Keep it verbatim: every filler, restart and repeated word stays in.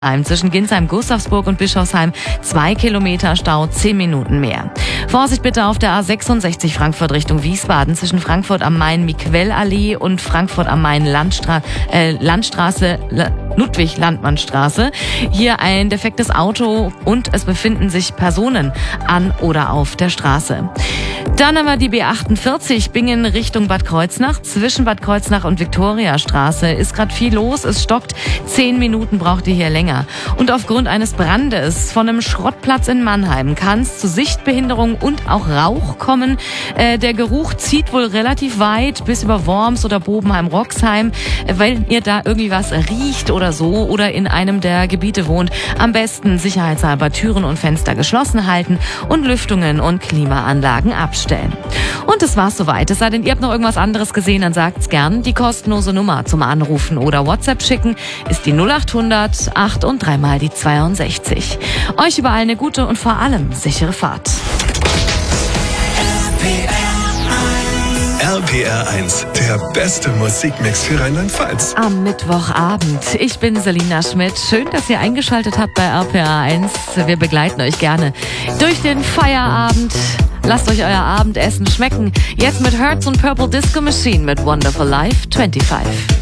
Zwischen Ginsheim, Gustavsburg und Bischofsheim zwei Kilometer Stau, zehn Minuten mehr. Vorsicht bitte auf der A sechsundsechzig Frankfurt Richtung Wiesbaden zwischen Frankfurt am Main Miquellallee und Frankfurt am Main Landstra äh, Landstraße La Ludwig-Landmann-Straße. Hier ein defektes Auto und es befinden sich Personen an oder auf der Straße. Dann haben wir die B achtundvierzig Bingen Richtung Bad Kreuznach. Zwischen Bad Kreuznach und Viktoriastraße ist gerade viel los. Es stockt. Zehn Minuten braucht ihr hier länger. Und aufgrund eines Brandes von einem Schrottplatz in Mannheim kann es zu Sichtbehinderung und auch Rauch kommen. Äh, der Geruch zieht wohl relativ weit bis über Worms oder Bobenheim-Roxheim. Äh, weil ihr da irgendwie was riecht oder so oder in einem der Gebiete wohnt, am besten sicherheitshalber Türen und Fenster geschlossen halten und Lüftungen und Klimaanlagen abstellen. Und das war's soweit. Es sei denn, ihr habt noch irgendwas anderes gesehen, dann sagt's gern. Die kostenlose Nummer zum Anrufen oder WhatsApp schicken ist die null acht hundert acht und dreimal die zweiundsechzig. Euch überall eine gute und vor allem sichere Fahrt. R P R eins, der beste Musikmix für Rheinland-Pfalz. Am Mittwochabend. Ich bin Selina Schmidt. Schön, dass ihr eingeschaltet habt bei R P R eins. Wir begleiten euch gerne durch den Feierabend. Lasst euch euer Abendessen schmecken. Jetzt mit Hertz und Purple Disco Machine mit Wonderful Life fünfundzwanzig.